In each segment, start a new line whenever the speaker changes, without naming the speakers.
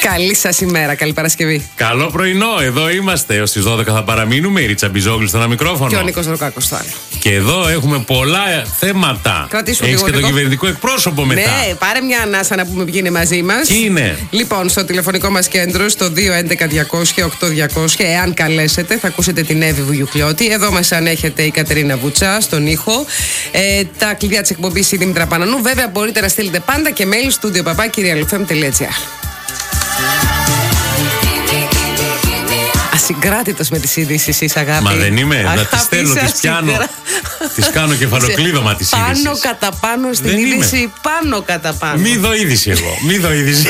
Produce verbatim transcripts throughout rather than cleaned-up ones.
Καλή σας ημέρα, καλή Παρασκευή.
Καλό πρωινό, εδώ είμαστε. Έως τις δώδεκα θα παραμείνουμε. Η Ρίτσα Μπιζόγλου στο ένα μικρόφωνο.
Και ο Νίκος Ροκάκος στο άλλο.
Και εδώ έχουμε πολλά θέματα.
Κρατήσουμε
Έχεις
λίγο
και τον
λίγο.
κυβερνητικό εκπρόσωπο μετά.
Ναι, πάρε μια ανάσα να πούμε ποιοι είναι μαζί μας.
Ποιοι είναι?
Λοιπόν, στο τηλεφωνικό μας κέντρο, στο δύο έντεκα διακόσια οκτώ διακόσια, εάν καλέσετε, θα ακούσετε την Εύη Βουγιουκλιώτη. Εδώ μας ανέχεται η Κατερίνα Βουτσά στον ήχο. Ε, τα κλειδιά της εκπομπής η Δήμητρα Πανανού. Βέβαια, μπορείτε να στείλετε πάντα και mail studio παπάκι real f m τελεία g r. Ασυγκράτητος με τις ειδήσεις εσείς, αγάπη.
Μα δεν είμαι, να
Αγάπη
τις στέλνω, τις
σας,
πιάνω.
συγκρα-
Τις κάνω κεφαλοκλείδωμα τις είδησης.
Πάνω κατά πάνω στην
Δεν είμαι.
είδηση, πάνω κατά πάνω.
Μη δω είδηση εγώ. Μη δω είδηση.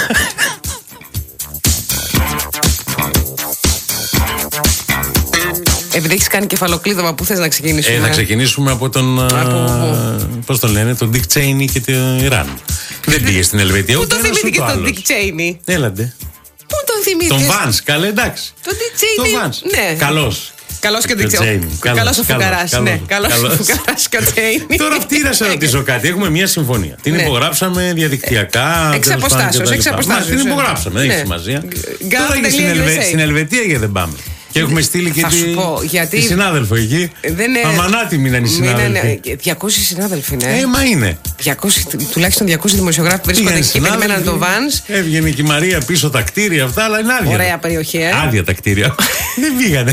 Επειδή έχεις κάνει κεφαλοκλείδωμα, πού θες να ξεκινήσουμε?
Ε, να ξεκινήσουμε από τον.
Από
Πώς τον λένε, τον Dick Cheney και το Ιράν. Δεν πήγε στην Ελβετία.
Πού
ούτε
τον
ένας,
θυμήθηκε
ούτε
τον
άλλος.
Dick Cheney?
Έλαντε.
Πού τον θυμήθηκε?
Τον Vance, καλέ, εντάξει.
Τον Dick Cheney.
Τον Vance.
Ναι.
Καλός.
Καλός και
Και
Dick
ο
Cheney.
Cheney. Καλός,
Καλός ο
καλός,
φουκαράς.
καλός.
Ναι, καλός ο
Καλός.
φουκαράς και ο Cheney.
Τώρα αυτή να σε ρωτήσω κάτι. Έχουμε μια συμφωνία. Την
Ναι.
υπογράψαμε διαδικτυακά.
Εξ
τέλος πάντων,
αποστάσεως,
και τα
εξ
λοιπά.
αποστάσεως,
Μα, την
ε.
υπογράψαμε, δεν
Ναι.
έχει σημασία.
Γκ-
Τώρα και στην,
γκ-
Ελβε...
γκ-
στην Ελβετία γιατί δεν πάμε. Και έχουμε στείλει και
Θα
τη...
σου πω, γιατί-
τη συνάδελφο εκεί.
Δεν είναι-
Αμανάτη μείναν οι
Μείνανε-
συνάδελφοι.
διακόσιοι συνάδελφοι, ναι.
Ε, μα είναι.
διακόσιοι, τουλάχιστον διακόσιοι δημοσιογράφοι βρίσκονται
Πήγαν
εκεί και περιμέναν το Vans.
Έβγαινε και η Μαρία πίσω τα κτίρια αυτά, αλλά είναι άδεια.
Ωραία περιοχή, ε.
Άδεια τα κτίρια. Δεν πήγανε.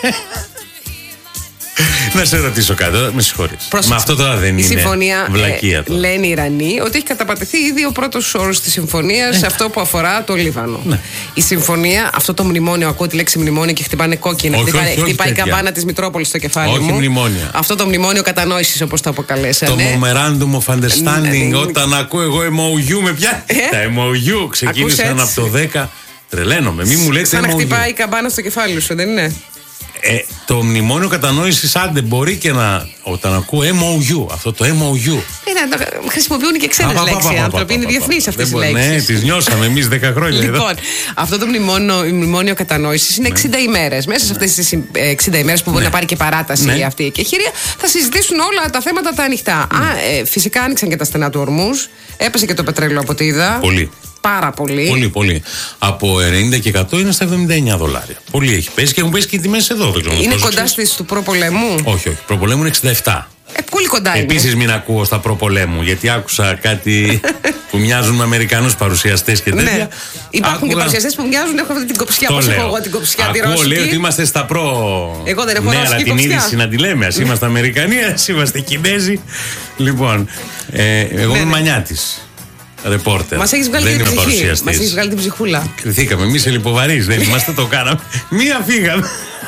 Να σε ρωτήσω κάτι, με συγχωρείς.
Πρόσεξε.
Μα αυτό τώρα δεν
η
είναι
συμφωνία,
βλακεία
ε,
τώρα.
λένε οι Ιρανοί ότι έχει καταπατηθεί ήδη ο πρώτος όρος της συμφωνίας, αυτό που αφορά το Λίβανο.
Ναι.
Η συμφωνία, αυτό το μνημόνιο, ακούω τη λέξη μνημόνιο και χτυπάνε κόκκινα.
Όχι,
χτυπάνε,
όχι, όχι
χτυπάει η
τέτοια.
καμπάνα της Μητρόπολης στο κεφάλι
Όχι
μου.
μνημόνια.
Αυτό το μνημόνιο κατανόησης, όπως το αποκαλέσανε.
Το Memorandum of Understanding,
Ναι,
όταν ακούω εγώ εμ ο γιου με πιάνει.
Ε?
Τα εμ ο γιου ξεκίνησαν
Ακούς
από
έτσι.
το δέκα. Τρελαίνομαι, μη μου λέτε
Σαν να
εμ ο γιου.
χτυπάει η καμπάνα στο κεφάλι σου, δεν είναι?
Ε, το μνημόνιο κατανόησης άντε μπορεί και να. Όταν ακούω εμ ο γιου, αυτό το εμ ο γιου.
Ε, να το χρησιμοποιούν και ξένες
Πα, πα, πα,
λέξεις οι
πα, πα,
άνθρωποι.
πα,
Είναι
πα,
διεθνείς
πα.
αυτές οι
Δεν μπορεί- Ναι,
λέξεις.
τις νιώσαμε εμείς δέκα χρόνια εδώ.
Λοιπόν, αυτό το μνημόνιο, μνημόνιο κατανόησης είναι εξήντα ημέρες. Μέσα σε αυτές τις εξήντα ημέρες που μπορεί
Ναι.
να πάρει και παράταση
Ναι.
αυτή η εκεχηρία, θα συζητήσουν όλα τα θέματα τα ανοιχτά. Α, ε, φυσικά άνοιξαν και τα στενά του Ορμούς. Έπεσε και το πετρέλαιο από ό,τι είδα.
Πολύ.
Πάρα πολύ.
Πολύ, πολύ. Από ενενήντα και εκατό είναι στα εβδομήντα εννέα δολάρια. Πολύ έχει πέσει και έχουν πέσει και οι τιμές εδώ. Δεν ξέρω,
Είναι
πόσο
κοντά
ξέρεις.
στις του προπολέμου.
Όχι, όχι. Προπολέμου είναι εξήντα επτά.
Ε, πολύ κοντά είναι.
Επίσης μην ακούω στα προπολέμου, γιατί άκουσα κάτι που μοιάζουν με Αμερικανούς παρουσιαστές και τέτοια.
Ναι. Υπάρχουν και
Άκουγα-
παρουσιαστές που μοιάζουν, έχω αυτή την κοψιά.
Το
Πώς έχω
λέω.
εγώ την κοψιά τη
Ακούω,
ρώσικη.
λέει ότι είμαστε στα προ.
Εγώ δεν έχω
ναι,
ρώσικη
αλλά την
κοψιά.
είδηση να τη λέμε. Ας είμαστε Αμερικανοί, ας είμαστε Κινέζοι. Λοιπόν, ε, εγώ
Ναι,
είμαι
ναι.
Μανιάτης. Ρεπόρτερ.
Μας έχεις βγάλει
δεν
την
είμαι
ψυχή.
παρουσιαστής.
Μας έχεις βγάλει την ψυχούλα.
Κρυθήκαμε, εμείς σε λιποβαρείς, δεν είμαστε, το κάναμε. Μία φύγαμε.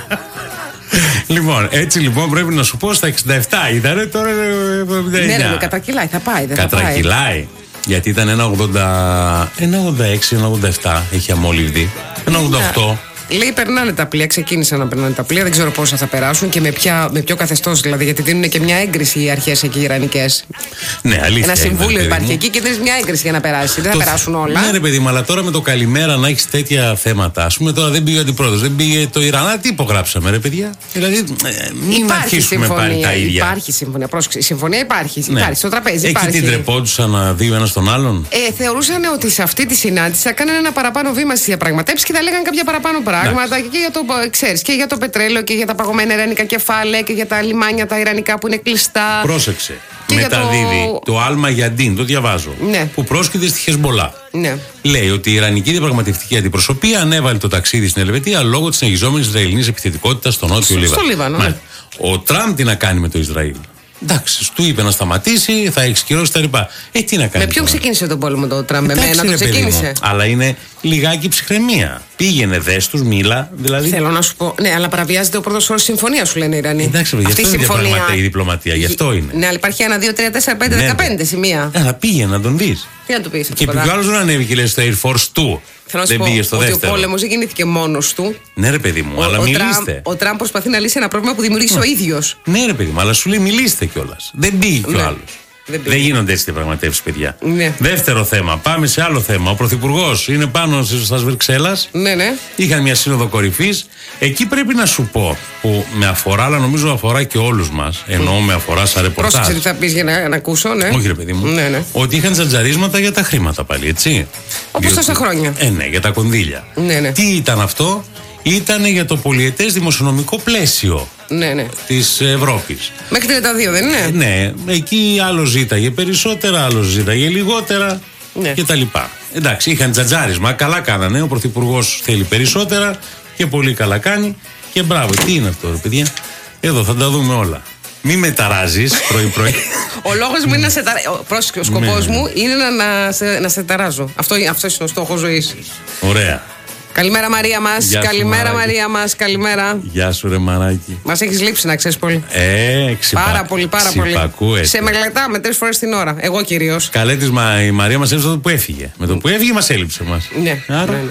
Λοιπόν, έτσι λοιπόν πρέπει να σου πω στα εξήντα επτά ήταν, τώρα είναι εβδομήντα εννέα.
Ναι, ρε, με κατρακυλάει, θα πάει. Δεν θα πάει.
Κατρακυλάει. Γιατί ήταν ένα ογδόντα, ένα ογδόντα έξι, ένα ογδόντα επτά έχει αμόλυβδη. Ένα ογδόντα οκτώ.
Λέει περνάνε τα πλοία, ξεκίνησαν να περνάνε τα πλοία. Δεν ξέρω πόσα θα περάσουν και με, ποια, με ποιο καθεστώς δηλαδή. Γιατί δίνουν και μια έγκριση οι αρχές εκεί οι Ιρανικές.
Ναι, αλήθεια.
Ένα
είναι,
συμβούλιο
παιδί
υπάρχει
μου.
εκεί και δίνει μια έγκριση για να περάσει. Δεν θα
Το-
περάσουν όλα.
Ναι, ρε παιδί μου, αλλά τώρα με το καλημέρα να έχει τέτοια θέματα. Α πούμε τώρα δεν πήγε ο αντιπρόεδρος, δεν πήγε το Ιράν. Α, τι υπογράψαμε, ρε παιδιά. Δηλαδή, ε, μην
Υπάρχει
αρχίσουμε πάλι
συμφωνία.
τα ίδια.
Υπάρχει συμφωνία. Πρόσεξε, η συμφωνία υπάρχει.
Ναι.
Υπάρχει στο τραπέζι.
Εκεί
υπάρχει.
την τρεπόντουσαν δύο ένα τον άλλον.
Ε, θεωρούσαν ότι σε αυτή τη συνάντηση θα κάνανε ένα παραπάνω βήμα στις διαπραγματεύσεις και θα λέγανε κάποια παραπάνω πράγματα και για, το, ξέρεις, και για το πετρέλαιο και για τα παγωμένα ιρανικά κεφάλαια και για τα λιμάνια τα ιρανικά που είναι κλειστά.
Πρόσεξε.
Και για το-
Μεταδίδει το Άλμα Γιαντίν, το διαβάζω.
Ναι.
Που πρόσκειται στη Χεσμολά.
Ναι.
Λέει ότι η Ιρανική διαπραγματευτική αντιπροσωπεία ανέβαλε το ταξίδι στην Ελβετία λόγω τη συνεχιζόμενη Ισραηλινής επιθετικότητας στο νότιο
Στο
Λίβανο.
Λίβανο,
Ναι.
ναι.
Ο Τραμπ τι να κάνει με το Ισραήλ. Εντάξει, του είπε να σταματήσει, θα εξκυρώσει τα λοιπά. Ε, τι να κάνει.
Με ποιον
τώρα.
ξεκίνησε τον πόλεμο το Τραμπ, με
Εντάξει,
μένα το
ρε παιδί
ξεκίνησε.
μου, αλλά είναι λιγάκι ψυχραιμία. Πήγαινε, δες τους, μίλα. Δηλαδή.
Θέλω να σου πω. Ναι, αλλά παραβιάζεται ο πρώτο όρο συμφωνία, σου λένε οι Ιρανοί.
Εντάξει, γι'
Αυτή
αυτό
η
είναι
συμφωνία.
διαπραγματεύει η διπλωματία, γι' αυτό είναι.
Ναι, αλλά υπάρχει ένα, δύο, τρία, τέσσερα, πέντε,
Ναι,
δεκαπέντε σημεία.
Αλλά πήγαινε να τον δει.
Τι να του πει.
Και ποιο άλλο δεν ανέβηκε και λέει στο Air Force του.
Θέλω να σου
Δεν
πω
πήγε στο
ότι
δεύτερο.
ο πόλεμο δεν γεννήθηκε μόνο του.
Ναι, ρε παιδί μου,
Ο,
αλλά
ο,
μιλήστε.
Τραμπ, ο Τραμπ προσπαθεί να λύσει ένα πρόβλημα που δημιούργησε ο ίδιο.
Ναι, ρε παιδί μου, αλλά σου λέει μιλήστε κιόλα. Δεν πήγε κι ο
Ναι.
άλλο.
Δεν,
δεν γίνονται έτσι διαπραγματεύσεις, παιδιά.
Ναι.
Δεύτερο θέμα. Πάμε σε άλλο θέμα. Ο Πρωθυπουργός είναι πάνω στα Βρυξέλλας.
Ναι, ναι.
Είχαν μια σύνοδο κορυφής. Εκεί πρέπει να σου πω, που με αφορά, αλλά νομίζω αφορά και όλους μας. Εννοώ με αφορά σαν ρεπορτάζ.
Πρόσεξε τι θα πεις για να, να ακούσω, ναι.
Όχι, ρε παιδί μου.
Ναι, ναι.
Ότι είχαν τζατζαρίσματα για τα χρήματα πάλι, έτσι.
Όπως τόσα χρόνια.
Ε, ναι, για τα κονδύλια.
Ναι, ναι.
Τι ήταν αυτό? Ήτανε για το πολυετές δημοσιονομικό πλαίσιο.
Ναι, ναι.
Της Ευρώπης.
Μέχρι τριάντα δύο δεν είναι?
Ε, ναι, εκεί άλλο ζήταγε περισσότερα, άλλο ζήταγε λιγότερα,
ναι,
και τα λοιπά. Εντάξει, είχαν τζατζάρισμα, καλά κάνανε. Ο Πρωθυπουργός θέλει περισσότερα και πολύ καλά κάνει. Και μπράβο, τι είναι αυτό, ρε παιδιά? Εδώ θα τα δούμε όλα. Μη με ταράζεις πρωί-πρωί.
Ο λόγος μου είναι να σε ταράζω. Πρόσεχε, ο σκοπός μου είναι να, να, σε, να σε ταράζω. Αυτό, αυτό είναι ο στόχος ζωής.
Ωραία.
Καλημέρα Μαρία μας. Καλημέρα
σου,
Μαρία μας. Καλημέρα.
Γεια σου ρε μαράκι.
Μας έχεις λείψει να ξέρεις πολύ.
Ε, ξυπα...
Πάρα πολύ, πάρα πολύ. Σε μελετάμε τρεις φορές την ώρα. Εγώ κυρίως.
Καλέ της, μα, η Μαρία μας έλειψε το που έφυγε. Με το που έφυγε μας έλειψε μας.
Ναι.
Άρα...
ναι, ναι.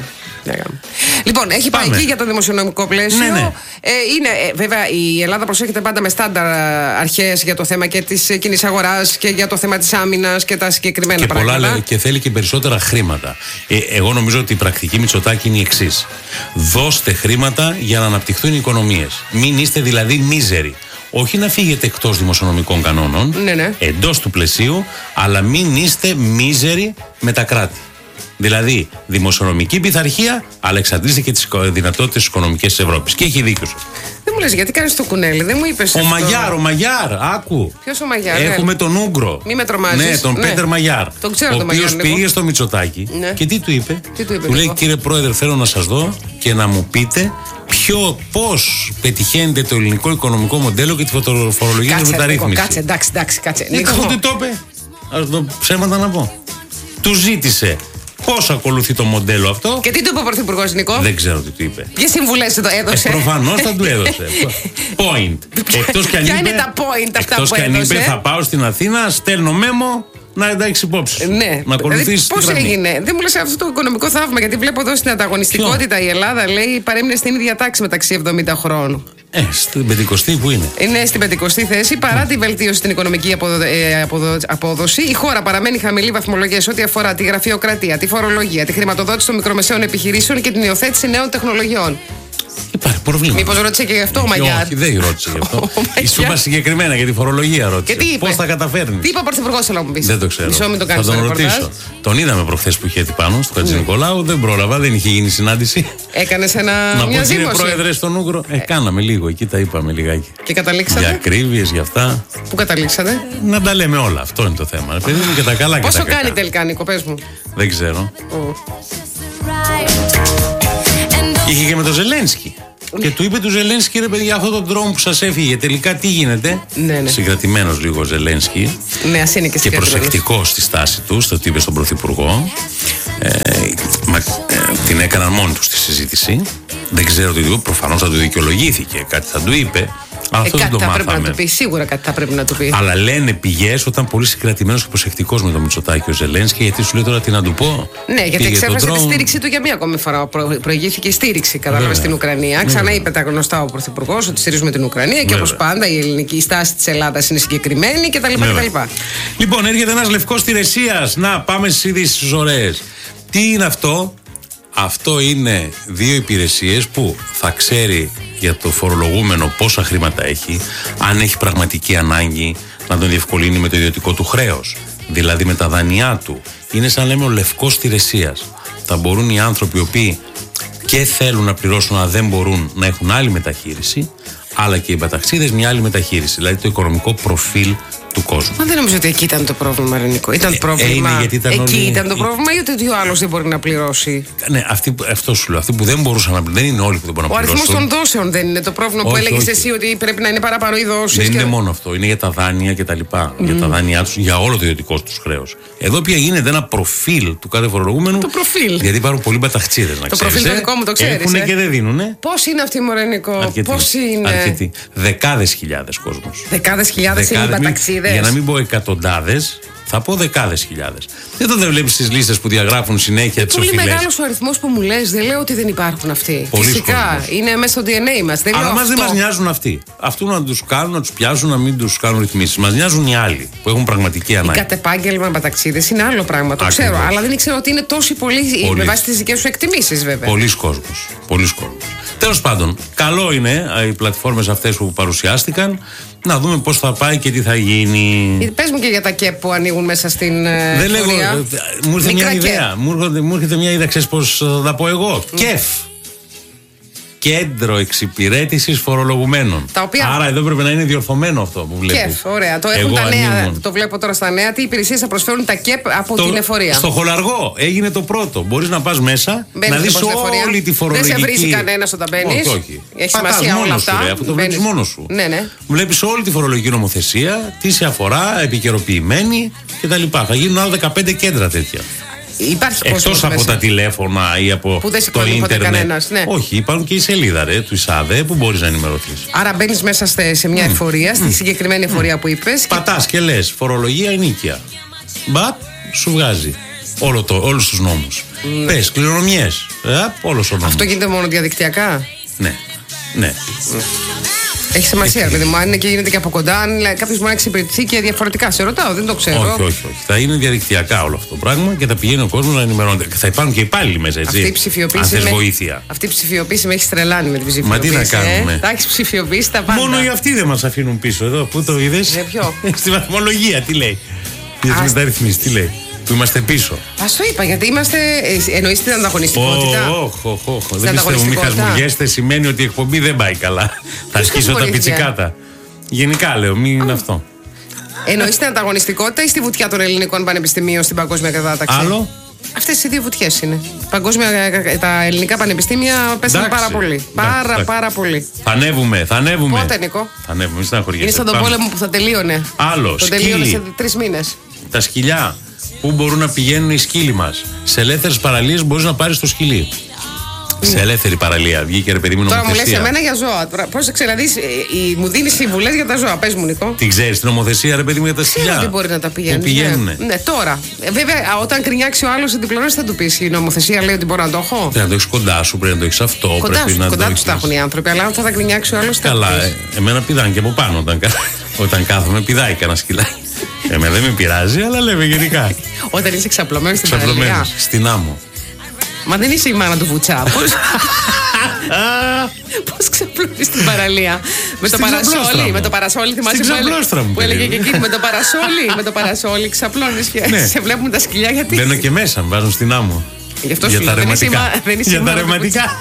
Λοιπόν, έχει πάει εκεί για το δημοσιονομικό πλαίσιο.
Ναι, ναι.
Ε, είναι, ε, βέβαια, η Ελλάδα προσέχεται πάντα με στάνταρ αρχές για το θέμα και της κοινής αγοράς και για το θέμα της άμυνας και τα συγκεκριμένα
και
πράγματα.
Πολλά, και θέλει και περισσότερα χρήματα. Ε, εγώ νομίζω ότι η πρακτική Μητσοτάκη είναι η εξής. Δώστε χρήματα για να αναπτυχθούν οι οικονομίες. Μην είστε δηλαδή μίζεροι. Όχι να φύγετε εκτός δημοσιονομικών κανόνων,
ναι, ναι,
εντός του πλαισίου, αλλά μην είστε μίζεροι με τα κράτη. Δηλαδή, δημοσιονομική πειθαρχία, αλλά εξαντλήστε και τις δυνατότητες οικονομικές της Ευρώπης. Και έχει δίκιο σου.
Δεν μου λες γιατί κάνεις το κουνέλι, δεν μου είπες.
Ο
αυτό.
Μαγιάρ, ο Μαγιάρ, άκου.
Ποιος ο Μαγιάρ?
Έχουμε ναι. τον Ούγκρο.
Μη με τρομάζεις.
Ναι, τον ναι. Πέτερ Μαγιάρ.
Τον ξέρω,
ο
τον Μαγιάρ.
Ο οποίος πήγε στο Μητσοτάκη, ναι, και τι του είπε?
Τι του είπε?
Του λέει, κύριε Πρόεδρε, θέλω να σας δω και να μου πείτε ποιο, πώς πετυχαίνεται το ελληνικό οικονομικό μοντέλο και τη φορολογική μεταρρύθμιση.
Κάτσε, εντάξει, εντάξει, κάτσε.
Νίκο, τι το είπε? Ας το ψέματα να πω. Του ζήτησε πώς ακολουθεί το μοντέλο αυτό.
Και τι του είπε ο Πρωθυπουργός, Νικό?
Δεν ξέρω τι του είπε.
Ποιες συμβουλές του το έδωσε?
Ε, προφανώς θα του έδωσε. Point. Εκτός κι αν
ποια
είπε,
είναι τα point αυτά
εκτός
που
κι αν
έδωσε?
είπε, θα πάω στην Αθήνα, στέλνω μέμο να εντάξει υπόψη.
Ναι.
Να ακολουθήσει.
Πώς έγινε? Δεν μου λες αυτό το οικονομικό θαύμα, γιατί βλέπω εδώ στην ανταγωνιστικότητα η Ελλάδα λέει παρέμεινε στην ίδια τάξη μεταξύ εβδομήντα χρόνων.
Ε, στην πεντηκοστή που είναι.
Είναι στην πεντηκοστή θέση. Παρά τη βελτίωση στην οικονομική αποδο... ε, αποδο... απόδοση, η χώρα παραμένει χαμηλή βαθμολογία σε ό,τι αφορά τη γραφειοκρατία, τη φορολογία, τη χρηματοδότηση των μικρομεσαίων επιχειρήσεων και την υιοθέτηση νέων τεχνολογιών.
Υπάρχει πρόβλημα.
Μήπως ρώτησε και γι' αυτό ο Μαγιάρ?
Όχι, δεν ρώτησε γι' αυτό. Σου είπα συγκεκριμένα για τη φορολογία ρώτησε. Πώς θα καταφέρνει?
Τι είπε ο Πρωθυπουργός, θέλω να μου πεις?
Δεν το ξέρω.
Μισό, μην το
θα τον ρωτήσω. Τον είδαμε προχθές που είχε έρθει πάνω στο Χατζη Νικολάου. Δεν πρόλαβα, δεν είχε γίνει συνάντηση.
Έκανες ένα.
Να
μια
πω κύριε
ζήμωση.
Πρόεδρε στον Ούγκρο. Ε, κάναμε λίγο, εκεί τα είπαμε λιγάκι.
Και καταλήξατε?
Για ακρίβειες, για αυτά.
Πού καταλήξατε?
Να τα λέμε όλα. Αυτό είναι το θέμα. Παιδί μου, και τα καλά και
πόσο
τα κακά.
κάνει τελικά, Νίκο, πες μου?
Δεν ξέρω.
Mm.
Είχε και με τον Ζελένσκι. Και του είπε του Ζελένσκι, ρε παιδιά, αυτό το drone που σας έφυγε, τελικά τι γίνεται?
Ναι, ναι.
Συγκρατημένος λίγο ο Ζελένσκι.
Ναι, ας είναι και,
και προσεκτικός στη στάση του, στο τι είπε στον Πρωθυπουργό. Ε, μα, ε, την έκαναν μόνοι του στη συζήτηση. Δεν ξέρω τι του είπε, προφανώς θα του δικαιολογήθηκε. Κάτι θα του είπε.
Ε,
αυτό
κάτι
δεν το
θα πρέπει
μάθαμε.
να του πει, σίγουρα κάτι θα πρέπει να του πει.
Αλλά λένε πηγές όταν πολύ συγκρατημένος και προσεκτικός με τον Μητσοτάκη ο Ζελένσκι, γιατί σου λέει τώρα τι να του πω.
Ναι, γιατί εξέφρασε τη στήριξή του για μία ακόμη φορά. Προ, προηγήθηκε η στήριξη, κατάλαβε, στην Ουκρανία. Ξανά είπε τα γνωστά ο Πρωθυπουργός ότι στηρίζουμε την Ουκρανία και όπως πάντα η ελληνική στάση της Ελλάδας είναι συγκεκριμένη κτλ.
Λοιπόν, έρχεται ένας λευκός Τηρεσίας. Να πάμε στις ειδήσεις τις ωραίες. Τι είναι αυτό? Αυτό είναι δύο υπηρεσίες που θα ξέρει για το φορολογούμενο πόσα χρήματα έχει, αν έχει πραγματική ανάγκη να τον διευκολύνει με το ιδιωτικό του χρέος, δηλαδή με τα δάνειά του. Είναι σαν λέμε ο λευκός Τηρεσίας. Θα μπορούν οι άνθρωποι οι οποίοι και θέλουν να πληρώσουν αλλά δεν μπορούν να έχουν άλλη μεταχείριση, αλλά και οι παταξίδες μια άλλη μεταχείριση, δηλαδή το οικονομικό προφίλ του κόσμου.
Μα δεν νομίζω ότι εκεί ήταν το πρόβλημα, Ρενικό. Ήταν το πρόβλημα.
Ε, ήταν
εκεί
όλοι...
ήταν το πρόβλημα ή ότι ο άλλος δεν μπορεί να πληρώσει?
Ναι, αυτοί, αυτό σου λέω. Αυτοί που δεν μπορούσαν να πληρώσουν. Δεν είναι όλοι που δεν μπορούν να πληρώσουν.
Ο αριθμός των δόσεων δεν είναι το πρόβλημα
όχι,
που έλεγες
όχι.
εσύ ότι πρέπει να είναι παραπάνω οι δόσεις.
Δεν
και...
είναι μόνο αυτό. Είναι για τα δάνεια και τα λοιπά. Mm. Για τα δάνειά τους, για όλο το ιδιωτικό τους χρέος. Εδώ πια γίνεται ένα προφίλ του κάθε φορολογούμενου.
Το προφίλ.
Γιατί υπάρχουν πολλοί μπαταχτσίδες να
το
ξέρεις.
Το προφίλ το δικό μου το ξέρεις.
Έχουνε ε? και δεν δίνουνε.
Πώς είναι αυτή, Μωρενικό? Πώς είναι?
Αρκετοί. Δεκάδες χιλιάδες κόσμος.
Δεκάδες χιλιάδες είναι οι μπαταξίδες.
Για να μην πω εκατοντάδες, θα θα πω δεκάδες χιλιάδες. Δεν το δεν βλέπεις τις λίστες που διαγράφουν συνέχεια τις οφειλές.
Πολύ μεγάλος ο αριθμός που μου λες, δεν λέω ότι δεν υπάρχουν αυτοί.
Πολύς
Φυσικά,
κόσμος.
είναι μέσα στο ντι εν έι μας. Δεν
Αλλά
λέω
μας
αυτό.
δεν μας νοιάζουν αυτοί. Αυτού να τους κάνουν, να τους πιάσουν, να μην τους κάνουν ρυθμίσεις. Μας νοιάζουν οι άλλοι που έχουν πραγματική ανάγκη.
Οι κατ' επάγγελμα μεταξίδες είναι άλλο πράγμα. Το
Ακριβώς.
ξέρω. Αλλά δεν ήξερα ότι είναι τόσοι πολλοί
Πολύ.
με βάση τις δικές σου εκτιμήσεις, βέβαια.
Πολλοί κόσμος. Πολλοί κόσμος. Τέλος πάντων, καλό είναι οι πλατφόρμες αυτές που παρουσιάστηκαν να δούμε πώς θα πάει και τι θα γίνει.
Πες μου και για τα κεπ που ανοίγουν μέσα στην ε,
Δεν λέγω.
φορεία.
Μου ήρθε
Μικρά
μια
κεπ.
ιδέα. Μου έρχονται- Μου έρχεται μια ιδέα, ξέρεις πώς θα τα πω εγώ. ΚΕΦ. Κέντρο εξυπηρέτησης φορολογουμένων.
Τα οποία-
Άρα εδώ πρέπει να είναι διορθωμένο αυτό που βλέπεις.
Κεφ, ωραία. Το έχουν
Εγώ
τα νέα.
ανοίγουν.
Το βλέπω τώρα στα νέα. Τι υπηρεσίες θα προσφέρουν τα ΚΕΠ από την εφορία.
Στο Χολαργό έγινε το πρώτο. Μπορείς να πας μέσα,
Μπαίνεις
να δεις
λοιπόν στην εφορία.
όλη τη φορολογική.
Δεν σε βρίζει κανένας όταν μπαίνεις.
Όχι, όχι.
Έχει
Πατάς
σημασία όλα
μόνος σου,
αυτά.
ρε, αφού το
Μπαίνεις.
βλέπεις μόνος σου.
Ναι, ναι.
Βλέπεις όλη τη φορολογική νομοθεσία, τι σε αφορά, επικαιροποιημένη κτλ. Θα γίνουν άλλα δεκαπέντε κέντρα τέτοια.
Υπάρχει κόσμος
Εκτός από
μέσα.
τα τηλέφωνα ή από
Που δεν
το
σηκώνει ποτέ
ίντερνετ.
κανένας, ναι.
Όχι, υπάρχουν και η σελίδα ρε, του ΙΣΑΔΕ που μπορείς να ενημερωθείς.
Άρα μπαίνεις μέσα στε- σε μια εφορία, στη συγκεκριμένη εφορία που είπες. και-
Πατάς και λες φορολογία ενίκεια. Μπαπ, σου βγάζει όλο το, όλους τους νόμους.
Ναι.
Πες κληρονομιές. Ε, όλος ο νόμος.
Αυτό γίνεται μόνο διαδικτυακά.
Ναι, ναι.
Έχει σημασία, ρε παιδί μου. Αν είναι και γίνεται και από κοντά, αν κάποιο μπορεί να εξυπηρετηθεί και διαφορετικά. Σε ρωτάω, δεν το ξέρω.
Όχι, όχι, όχι. Θα είναι διαδικτυακά όλο αυτό το πράγμα και θα πηγαίνει ο κόσμος να ενημερώνεται. Και θα υπάρχουν και υπάλληλοι μέσα, έτσι.
Αυτή η
Αν
ψηφιοποίηση.
θες
με...
βοήθεια.
Αυτή η ψηφιοποίηση με έχει τρελάνει με την ψηφιοποίηση.
Μα τι να κάνουμε.
Ε? Τα έχει ψηφιοποιήσει τα πάντα.
Μόνο οι αυτοί δεν μας αφήνουν πίσω εδώ. Πού το είδες?
Ε, ποιο?
Στη βαθμολογία, τι λέει. Για τις
Ας-
μεταρρυθμίσεις, τι λέει. Που είμαστε πίσω.
Α το είπα, γιατί είμαστε. ε, Εννοείς την ανταγωνιστικότητα.
Όχι, όχι, όχι. Δεν πιστεύω, μην
ανταγωνιστικότητα.
χασμουριέστε. Σημαίνει ότι η εκπομπή δεν πάει καλά. Θα σκίσω τα
χασμουρίστηκε?
πιτσικάτα. Γενικά λέω, μην είναι αυτό.
Εννοείς την ανταγωνιστικότητα ή στη βουτιά των ελληνικών πανεπιστημίων στην παγκόσμια κατάταξη.
Άλλο.
Αυτές οι δύο βουτιές είναι. Παγκόσμια, τα ελληνικά πανεπιστήμια πέσαν
Εντάξει.
πάρα πολύ.
Εντάξει,
Πάρα,
εντάξει.
πάρα πολύ.
Θα ανέβουμε, θα ανέβουμε.
Πότε, Νικό?
Θα ανέβουμε, μην στεναχωριέσαι.
Είναι σαν τον
Πάμε.
πόλεμο που θα τελείωνε.
Άλλο,
Το τελείωνε
σκύλι.
σε τρεις μήνες.
Τα σκυλιά. Πού μπορούν να πηγαίνουν οι σκύλοι μας. Σε ελεύθερες παραλίες μπορείς να πάρεις το σκυλί. Σε ελεύθερη παραλία. Βγήκε ρε παιδί μου
Τώρα μου λες
νομοθεσία.
εμένα για ζώα. Πρόσεξε, δηλαδή ε, ε, μου δίνει συμβουλές για τα ζώα. Πες μου, Νικό.
Τι ξέρεις την νομοθεσία ρε παιδί μου για τα σκυλιά.
Ξέρω ότι μπορεί να τα πηγαίνει.
Πού πηγαίνουνε.
Ναι, ναι, τώρα. Ε, βέβαια, α, όταν κρινιάξει ο άλλο την διπλώνωση, θα του πει η νομοθεσία λέει ότι μπορώ να το έχω.
Πρέπει να το έχεις κοντά σου, πρέπει να το έχεις αυτό.
Κοντά,
πρέπει
σου,
να
κοντά
το
του
έχεις.
τα έχουν οι άνθρωποι. Αλλά όταν θα κρινιάξει ο άλλο.
Καλά, ε, εμένα πηδάνε και από πάνω όταν, κα- όταν κάθομαι, πηδάει κανένα σκυλάκι. Εμένα δεν με πειράζει, αλλά λέμε γενικά.
Όταν είσαι ξαπλωμένο στην παραλία.
Ξαπλωμένος, στην άμμο.
Μα δεν είσαι η μάνα του Βουτσά. Πώ ξαπλώνει στην παραλία. Με το
Στην ξαπλώστρα
παρασόλι.
μου.
Με το παρασόλι, θυμάσαι
Στην
που έλεγε-
ξαπλώστρα μου,
που έλεγε και
παιδί.
εκείνη. Με το παρασόλι. Με το παρασόλι ξαπλώνει και
Ναι.
σε βλέπουν τα σκυλιά γιατί.
Μπαίνω και μέσα, με βάζουν στην άμμο.
Γι' αυτό
Για
σου
τα
λέω, δεν είσαι η
ρευματικά.
μα- δεν είσαι η
Για τα
μάνα του
ρευματικά.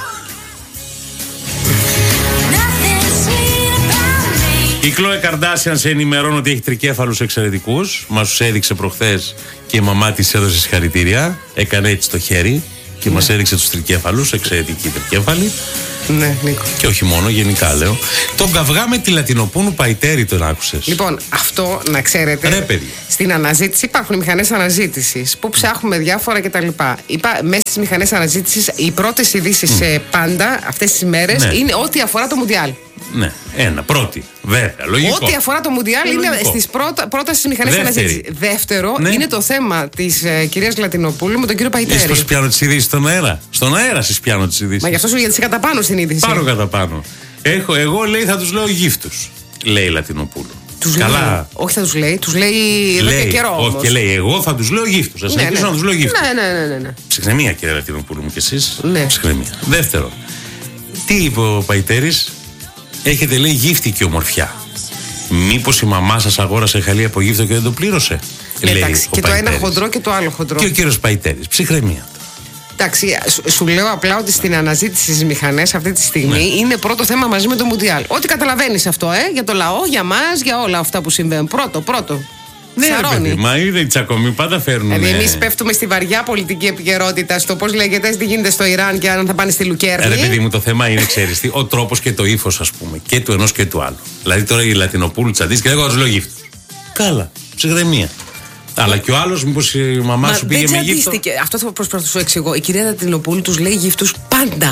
Η Κλόε Καρντάσιαν σε ενημερώνει ότι έχει τρικέφαλους εξαιρετικούς. Μας τους έδειξε προχθές και η μαμά της έδωσε συγχαρητήρια. Έκανε έτσι το χέρι και μας έδειξε τους τρικέφαλους, εξαιρετικοί τρικέφαλοι.
Ναι, Νίκο.
Και όχι μόνο, γενικά λέω. Τον καυγά με τη Λατινοπούνου Παϊτέρη τον άκουσες.
Λοιπόν, αυτό να ξέρετε.
Ρε, παιδιά.
Στην αναζήτηση υπάρχουν μηχανές αναζήτησης που ψάχνουμε διάφορα κτλ. Είπα, μέσα στις μηχανές αναζήτησης οι πρώτες ειδήσεις mm. πάντα αυτές τις μέρες
Ναι.
είναι ό,τι αφορά το Μουντιάλ.
Ναι, ένα, πρώτη. Βέβαια, λογικό.
Ό,τι αφορά το Μουντιάλ είναι
Λογικό.
στις πρώτα, πρώτα στις μηχανές
Δεύτερη.
αναζήτησης. Δεύτερο
Ναι.
είναι το θέμα της ε, κυρίας Λατινοπούλου με τον κύριο
Είσαι
Παϊτέρη.
πως πιάνω τις ειδήσεις στον αέρα. Στον αέρα σας πιάνω τις ειδήσεις.
Μα γι' αυτό σου γιατί είσαι κατά πάνω στην είδηση.
Πάνω κατά πάνω. Έχω, εγώ λέει θα τους λέω γύφτους. Λέει η Λατινοπούλου.
Τους
Καλά.
λέει. Όχι, θα τους λέει. Τους λέει εδώ και
Λέει,
καιρό.
όχι
όμως.
και λέει, εγώ θα τους λέω γύφτους. Θα συνεχίσω να τους λέω γύφτους.
Ναι, ναι, ναι, ναι, ναι.
Ψυχραιμία κύριε Λατινοπούλου μου κι εσείς.
Ναι.
Ψυχραιμία. Δεύτερο. Τι είπε ο Παϊτέρης. Έχετε λέει γύφτη και ομορφιά. Μήπως η μαμά σας αγόρασε χαλί από γύφτο και δεν το πλήρωσε.
Ναι,
λέει
εντάξει,
ο
και το ένα
Παϊτέρης.
χοντρό και το άλλο χοντρό.
Και ο κύριος Παϊτέρης. Ψυχραιμία.
Εντάξει, σου, σου λέω απλά ότι στην αναζήτηση στις μηχανές αυτή τη στιγμή
Ναι.
είναι πρώτο θέμα μαζί με το Μουντιάλ. Ό,τι καταλαβαίνεις αυτό, ε, για το λαό, για μας, για όλα αυτά που συμβαίνουν. Πρώτο, πρώτο.
Ναι, ρε
Σαρώνει.
παιδί, μα είδε οι τσακωμοί πάντα φέρνουν.
Δηλαδή, εμείς πέφτουμε στη βαριά πολιτική επικαιρότητα, στο πώς λέγεται, τι γίνεται στο Ιράν και αν θα πάνε στη Λουκέρνη.
Ρε παιδί μου, το θέμα είναι, ξέρεις τι, ο τρόπος και το ύφος, ας πούμε, και του ενός και του άλλου. Δηλαδή τώρα η Λατινοπούλου τσαντής και εγώ τους λέω γύφτους. Καλά, ψυχραιμία. Αλλά και ο άλλος, μήπως η μαμά
Μα
σου πήγε
δεν
με γύφτο.
τσαντίστηκε. Αυτό θα προσπαθήσω να σου εξηγώ. Η κυρία Λατινοπούλου τους λέει γύφτους πάντα.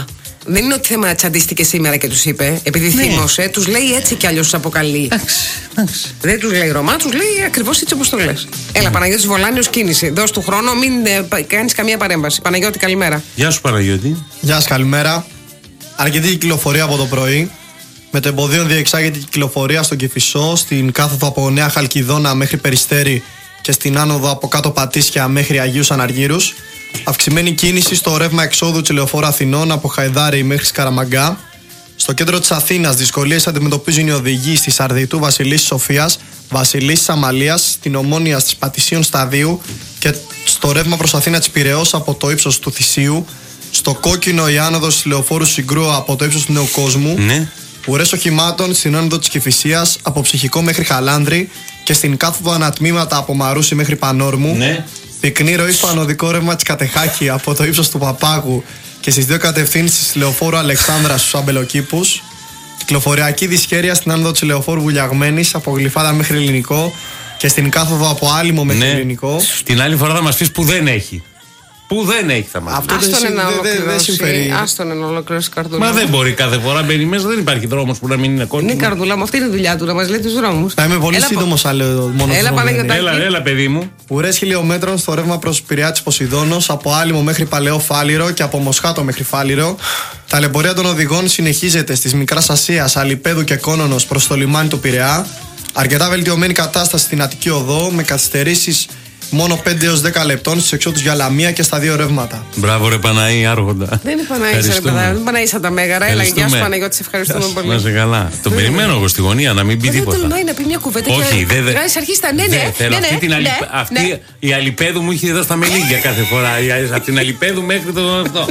Δεν είναι ότι θέμα τσαντίστηκε σήμερα και τους είπε, επειδή ναι. θύμωσε, τους λέει έτσι κι αλλιώς τους αποκαλεί.
Εντάξει.
Δεν τους λέει Ρωμά, τους λέει ακριβώς έτσι όπως το λες. Έλα, Παναγιώτης Βολάνιος, κίνηση. Δώσ' του χρόνο, μην ε, κάνεις καμία παρέμβαση. Παναγιώτη, καλημέρα.
Γεια σου, Παναγιώτη.
Γεια σας, καλημέρα. Αρκετή κυκλοφορία από το πρωί. Με το εμποδίο διεξάγεται η κυκλοφορία στον Κηφισό, στην κάθοδο από Νέα Χαλκιδόνα μέχρι Περιστέρι και στην άνοδο από κάτω Πατήσια μέχρι Αγίους Αναργύρους. Αυξημένη κίνηση στο ρεύμα εξόδου της λεωφόρου Αθηνών από Χαϊδάρη μέχρι Σκαραμαγκά. Στο κέντρο της Αθήνας δυσκολίες αντιμετωπίζουν οι οδηγοί στη Σαρδιτού Βασιλίσσης Σοφίας, Βασιλίσσης Αμαλίας, στην Ομόνια της Πατησίων Σταδίου και στο ρεύμα προς Αθήνα της Πειραιώς από το ύψος του Θησίου. Στο κόκκινο η άνοδος της λεωφόρου Συγκρού από το ύψος του Νέου Κόσμου.
Ναι.
Ουρές οχημάτων στην άνοδο της Κηφισίας από Ψυχικό μέχρι Χαλάνδρη και στην κάθοδο ανατμήματα από Μαρούσι μέχρι Πανόρμου.
Ναι.
Πυκνή ροή στο ανωδικό ρεύμα της Κατεχάκη από το ύψος του Παπάγου και στις δύο κατευθύνσεις της λεωφόρου Αλεξάνδρας στους Αμπελοκήπους. Κυκλοφοριακή δυσχέρεια στην άνοδο της λεωφόρου Βουλιαγμένης από Γλυφάδα μέχρι Ελληνικό και στην κάθοδο από Άλυμο μέχρι
ναι.
Ελληνικό.
Την άλλη φορά θα μας πεις που δεν έχει. Που δεν έχει θα μας
Αυτό δεν δε, δε συμφέρει.
Άστον να ολοκληρώσει καρδούλα.
Μα δεν μπορεί κάθε φορά μπαίνει μέσα, δεν υπάρχει δρόμος που να μην είναι κόκκινο.
Είναι καρδούλα μου, αυτή είναι η δουλειά του, να μας λέει τους δρόμους.
Θα είμαι πολύ σύντομος, αλλά μόνο
έλα, Παναγιώτη.
Έλα, έλα, παιδί μου.
Ουρές χιλιόμετρων στο ρεύμα προς Πειραιά της Ποσειδώνος, από Άλυμο μέχρι Παλαιό Φάληρο και από Μοσχάτο μέχρι Φάληρο. Τα λεωφορεία των οδηγών συνεχίζεται στις Μικράς Ασίας, Αλιπέδου και Κόνονος προς το λιμάνι του Πειραιά. Αρκετά βελτιωμένη κατάσταση στην Αττική Οδό με καθυστερήσεις μόνο πέντε έως δέκα λεπτών στους εξόδους για Λαμία και στα δύο ρεύματα.
Μπράβο, ρε Παναή, άρχοντα.
Δεν είναι Παναή, ρε παιδά. Δεν Παναή σαν τα μέγαρα. Έλα, γεια σου Παναγιώτη, σε ευχαριστούμε πολύ.
Να σε καλά. Τον περιμένω εγώ στη γωνία να μην πει τίποτα.
Δεν τολμάει να πει μια κουβέντα.
Όχι, δεν
δεν. Αρχίσει τα ναι, ναι.
Θέλω αυτή η Αλιπέδου μου είχε εδώ στα μελίγια κάθε φορά. Από την Αλιπέδου μέχρι το αυτό.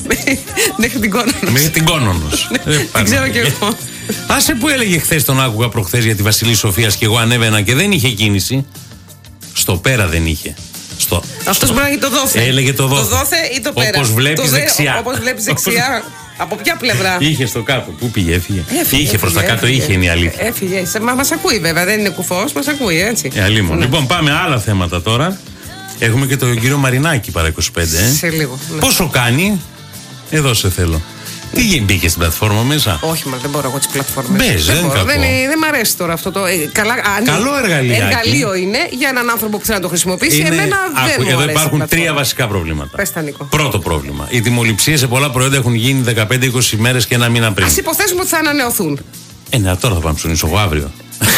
Μέχρι την Κόνονος.
Μέχρι την Κόνονος.
Δεν ξέρω κι εγώ.
Άσε που έλεγε χθες, τον άκουγα προχθές για τη Βασιλή Σοφίας και εγώ ανέβαινα και δεν είχε κίνηση. Στο πέρα δεν είχε. Στο,
αυτός μπορεί να έχει το δόθε.
Έλεγε το δόθε.
Το δόθε ή το πέρα.
Όπως βλέπεις δεξιά.
Όπως βλέπεις δεξιά. Από ποια πλευρά?
Είχε στο κάτω. Πού πήγε, έφυγε.
έφυγε
είχε προς τα κάτω,
έφυγε,
είχε είναι η αλήθεια.
Έφυγε. Μα μας ακούει βέβαια, δεν είναι κουφός, μας ακούει έτσι.
Ε, ναι. Λοιπόν, πάμε άλλα θέματα τώρα. Έχουμε και τον κύριο Μαρινάκη παρά είκοσι πέντε. Ε.
Σε λίγο. Ναι.
Πόσο κάνει, εδώ σε θέλω. Τι γίνει, μπήκε στην πλατφόρμα μέσα?
Όχι, μα δεν μπορώ εγώ τις πλατφόρμες.
Μπες, δεν, δεν,
δεν, δεν μ' αρέσει τώρα αυτό το. Ε, καλά, αν
καλό εργαλείο.
Εργαλείο είναι για έναν άνθρωπο που θέλει να το χρησιμοποιήσει. Είναι, εμένα δεν άκου, μου
εδώ
αρέσει.
Υπάρχουν τρία βασικά προβλήματα.
Πες τα, Νίκο.
Πρώτο πρόβλημα. Οι τιμοληψίες σε πολλά προϊόντα έχουν γίνει δεκαπέντε με είκοσι μέρες και ένα μήνα πριν.
Ας υποθέσουμε ότι θα ανανεωθούν.
Ε, ναι, τώρα θα πάω να ψωνίσω εγώ αύριο.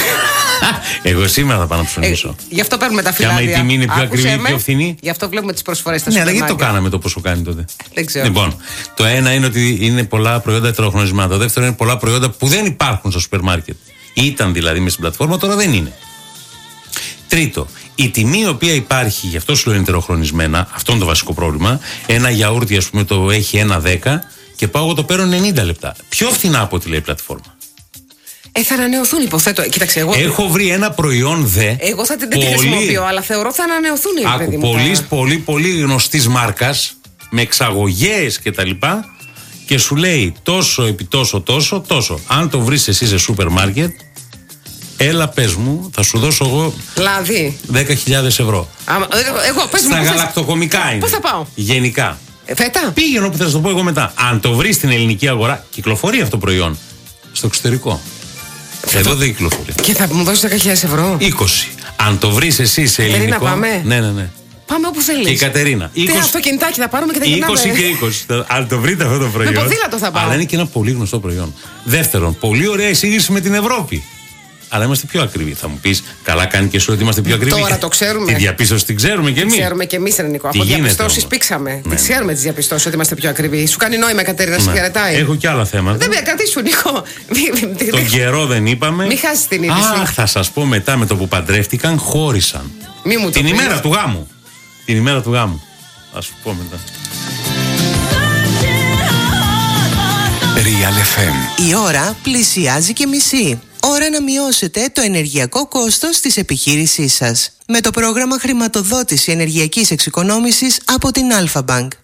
Εγώ σήμερα θα πάω να ψωνίσω.
Ε, γι' αυτό παίρνουμε τα φυλάδια.
Και άμα η τιμή είναι πιο ακριβή και πιο φθηνή.
Γι' αυτό βλέπουμε τις προσφορές στα
σούπερ
μάρκετ.
Ναι, αλλά γιατί το κάναμε το πόσο κάνει τότε?
Δεν ξέρω.
Λοιπόν, το ένα είναι ότι είναι πολλά προϊόντα ετεροχρονισμένα. Το δεύτερο είναι πολλά προϊόντα που δεν υπάρχουν στο σούπερ μάρκετ. Ήταν δηλαδή μέσα στην πλατφόρμα, τώρα δεν είναι. Τρίτο, η τιμή η οποία υπάρχει, γι' αυτό σου λέω είναι ετεροχρονισμένα, αυτό είναι το βασικό πρόβλημα. Ένα γιαούρτι, ας πούμε, το έχει ένα δέκα και πάω εγώ το παίρνω ενενήντα λεπτά. Πιο φθηνά από ό,τι λέει η πλατφόρμα.
Ε, θα ανανεωθούν, υποθέτω. Κοίταξε, εγώ.
Έχω βρει ένα προϊόν δε.
Εγώ θα την πολύ... χρησιμοποιώ, αλλά θεωρώ θα ανανεωθούν οι
Άκου, πολύ, θα... πολύ, πολύ γνωστής μάρκας, με εξαγωγές και τα λοιπά, και σου λέει τόσο επί τόσο, τόσο, τόσο. Αν το βρεις εσύ σε σούπερ μάρκετ, έλα πες μου, θα σου δώσω εγώ.
Δηλαδή.
δέκα χιλιάδες ευρώ.
Α, εγώ, πες
Στα
μου,
γαλακτοκομικά είναι.
Πώς θα πάω?
Γενικά.
Ε, φέτα.
Πήγαινε όπου θα σου το πω εγώ μετά. Αν το βρεις στην ελληνική αγορά, κυκλοφορεί αυτό το προϊόν. Στο εξωτερικό. Εδώ δεν κυκλοφορεί.
Και θα μου δώσει δέκα χιλιάδες ευρώ.
είκοσι. Αν το βρεις εσύ σε ελληνικό.
Κατερίνα, πάμε.
Ναι, ναι, ναι.
Πάμε όπου θέλεις.
Και η Κατερίνα.
Τι αυτοκινητάκι θα πάρουμε και θα γυρνάμε.
είκοσι και είκοσι. Αν το βρείτε αυτό το προϊόν.
Με ποδήλατο θα πάω.
Αλλά είναι και ένα πολύ γνωστό προϊόν. Δεύτερον, πολύ ωραία εισήγηση με την Ευρώπη. Αλλά είμαστε πιο ακριβοί. Θα μου πεις, καλά κάνει και σου ότι είμαστε πιο ακριβοί.
Τώρα το ξέρουμε.
Τη διαπίστωση την ξέρουμε κι εμείς.
Ξέρουμε κι εμείς, Νίκο. Από διαπιστώσεις πήξαμε. Ναι. Τι ξέρουμε τις διαπιστώσεις ότι είμαστε πιο ακριβοί. Σου κάνει νόημα, Κατερίνα, να σε χαιρετάει.
Έχω κι άλλα θέματα.
Δεν με κρατήσου, Νίκο.
Τον καιρό δεν είπαμε.
Μην χάσεις την είδηση.
Αχ, θα σας πω μετά, με το που παντρεύτηκαν, χώρισαν.
Μη μου το
την
πεις.
ημέρα του γάμου. Την ημέρα του γάμου. Θα σου πω μετά.
Real εφ εμ.
Η ώρα πλησιάζει και μισή. Ώρα να μειώσετε το ενεργειακό κόστος της επιχείρησής σας. Με το πρόγραμμα χρηματοδότηση ενεργειακής εξοικονόμησης από την Alpha Bank.